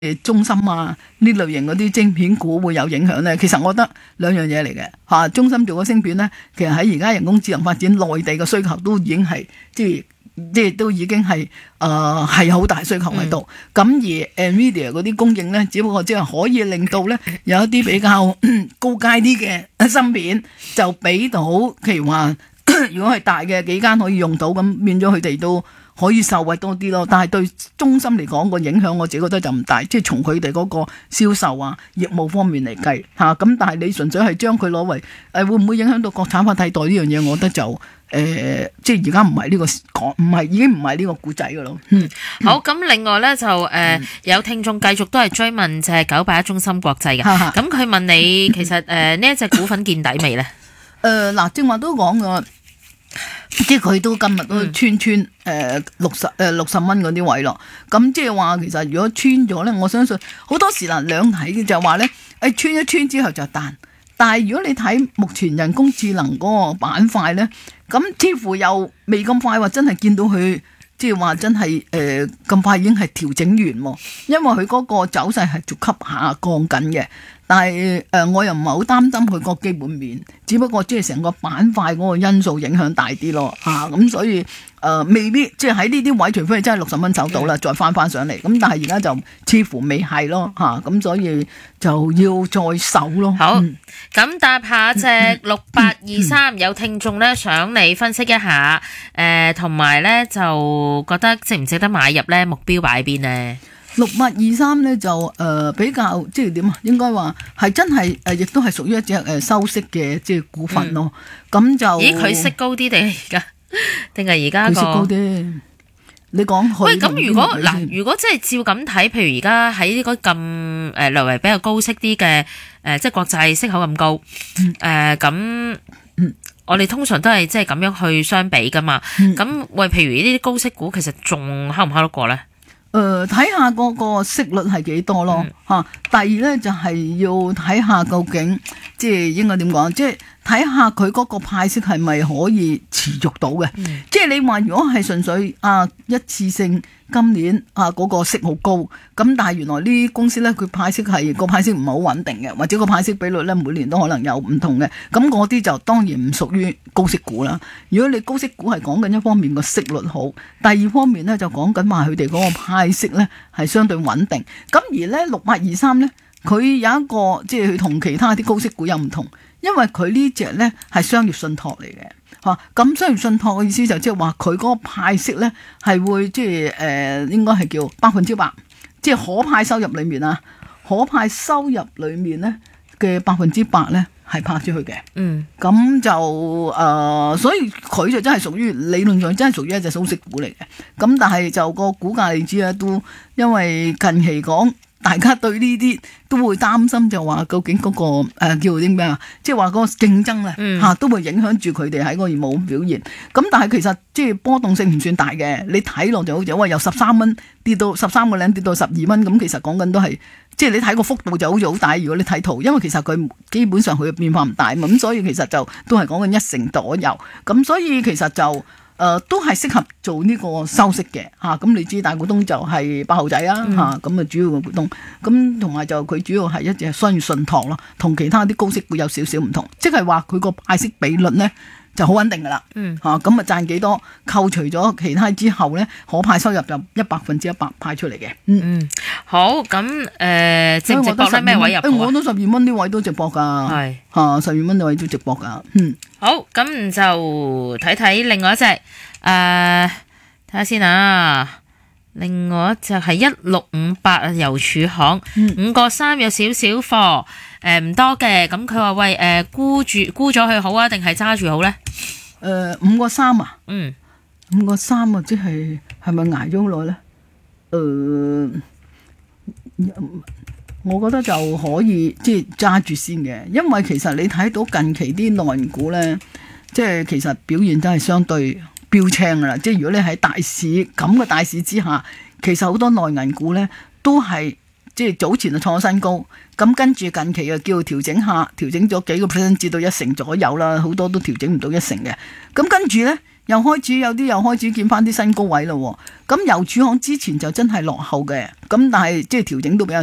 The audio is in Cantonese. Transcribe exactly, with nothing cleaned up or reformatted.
誒中芯啊呢類型嗰啲晶片股會有影響咧？其實我覺得兩樣嘢嚟嘅嚇。中芯做個芯片咧，其實喺而家人工智能發展，內地嘅需求都已經係即係即係都已經係誒係有好大需求喺度。咁、嗯、而 Nvidia 嗰啲供應咧，只不過即係可以令到咧有一啲比較高階啲嘅芯片就俾到，譬如話如果係大嘅幾間可以用到，咁變咗佢哋都可以受惠多啲咯。但係對中芯嚟講個影響，我自己覺得就唔大，即係從佢哋嗰個銷售啊業務方面嚟計嚇。咁、啊、但係你純粹係將佢攞為誒、呃、會唔會影響到國產化替代呢樣嘢？我覺得就誒、呃、即係而家唔係呢個講，唔係已經唔係呢個故仔噶咯。嗯， 好，咁另外咧就誒、呃嗯、有聽眾繼續都係追問就係九八一中芯國際嘅，咁佢問你其實誒呢一隻股份見底未咧？誒嗱、 呃，正話都講過。即係佢都今日都穿穿誒六十誒六十蚊嗰啲位咯，咁即係話其實如果穿咗咧，我相信好多時嗱兩睇嘅就話咧，誒穿一穿之後就彈，但係如果你睇目前人工智能嗰個板塊咧，咁似乎又未咁快話真係見到佢，即係話真係誒咁快已經係調整完喎，因為佢嗰個走勢係逐級下降緊嘅。但係誒、呃，我又唔係好擔心佢個基本面，只不過即係成個板塊嗰個因素影響大啲咯嚇，咁、啊、所以誒、呃、未必即係喺呢啲位，除非你真係六十蚊走到啦，再翻翻上嚟。咁但係而家就似乎未係咯嚇，咁、啊、所以就要再守咯。 好，咁、嗯、搭下隻六八二三，有聽眾咧想你分析一下誒，同埋咧就覺得值唔值得買入咧？目標擺邊呢？ 六八二三咧就誒、呃、比較即係點啊？應該話係真係誒，亦都係屬於一隻誒收息嘅即係股份咯。咁、嗯、就咦佢息高啲定係而家定係而家個？ 佢息高啲。你講喂，咁如果嗱，如果真係照咁睇，譬如而家喺呢個咁誒略為比較高息啲嘅誒，即係國際息口咁高誒，咁、呃嗯、我哋通常都係即係咁樣去相比噶嘛。咁、嗯、喂，譬如呢啲高息股，其實仲睺唔睺得過咧？ 誒睇下嗰個息率係幾多咯嚇、嗯啊。第二咧就係、是、要睇下究竟即係應該點講，即係睇下佢嗰個派息係咪可以持續到嘅。嗯、即係你話如果係純粹啊一次性今年啊嗰、那個息好高，咁但係原來呢啲公司咧佢派息係個派息唔係好穩定嘅，或者個派息比率咧每年都可能有唔同嘅，咁嗰啲就當然唔屬於高息股啦。如果你高息股係講緊一方面個息率好，第二方面咧就講緊話佢哋嗰個派息咧係相對穩定。咁而咧六八二三咧，佢有一個即係佢同其他啲高息股有唔同，因為佢呢隻咧係商業信託嚟嘅。嚇，咁商業信託嘅意思就即係話佢嗰個派息咧係會即係誒應該係叫百分之百，即係可派收入裡面啊，可派收入裡面咧嘅百分之百咧係派出去嘅。嗯，咁就誒、呃，所以佢就真係屬於理論上真係屬於一隻收息股嚟嘅。咁但係就個股價你知咧，都因為近期講。大家對呢啲都會擔心，就話究竟嗰、那個誒、呃、叫啲咩啊？即係話嗰個競爭咧嚇、嗯啊，都會影響住佢哋喺個業務表現。咁但係其實即係波動性唔算大嘅，你睇落就好似話由十三蚊跌到十三個零跌到十二蚊，咁其實講緊都係即係你睇個幅度就好似好大。如果你睇圖，因為其實佢基本上佢嘅變化唔大嘛，咁所以其實就都係講緊一成左右。咁所以其實就。誒、呃、都係適合做呢個收息嘅嚇，咁、啊、你知大股東就係八號仔啦嚇，咁啊、嗯、主要嘅股東，咁同埋就佢主要係一隻商業信託咯，同其他啲高息股有少少唔同，即係話佢個派息比率咧就好穩定噶啦，嚇咁啊賺幾多，扣除咗其他之後咧，可派收入就一百分之一百派出嚟嘅。嗯嗯， 好咁誒、呃，直唔直播咧咩位入、啊？ 我都十二蚊啲位都直播㗎，係嚇十二蚊啲位都直播㗎。嗯， 好咁就睇睇另外一隻誒，睇、呃、下先啊。另外一隻係一六五八啊，郵儲行、嗯、五個三有少少貨，誒、呃、唔多嘅。咁佢話喂誒、呃、沽住沽咗佢好啊，定係揸住好咧？誒、 呃、五個三啊， 嗯， 五個三啊，即係係咪捱咗好耐咧？誒、呃，我覺得就可以即係揸住先嘅，因為其實你睇到近期啲內銀股咧，即係其實表現都係相對標青噶啦，即係如果你喺大市咁嘅大市之下，其實好多內銀股咧都係即係早前就創咗新高，咁跟住近期又叫調整下，調整咗幾個 percent 至到一成左右啦，好多都調整唔到一成嘅。咁跟住咧， 又開始有啲又開始見翻啲新高位咯。咁郵儲行之前就真係落後嘅，咁但係即係調整都比較